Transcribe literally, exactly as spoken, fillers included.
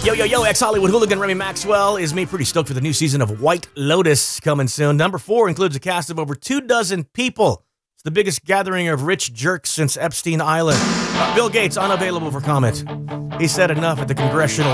Yo, yo, yo, ex-Hollywood hooligan Remy Maxwell is me pretty stoked for the new season of White Lotus coming soon. Number four includes a cast of over two dozen people. It's the biggest gathering of rich jerks since Epstein Island. Uh, Bill Gates, unavailable for comment. He said enough at the Congressional